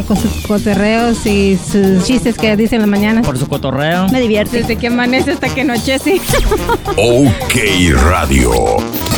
con sus cotorreos y sus chistes que dice en la mañana. Por su cotorreo. Me divierte. Desde que amanece hasta que anochece. OK Radio.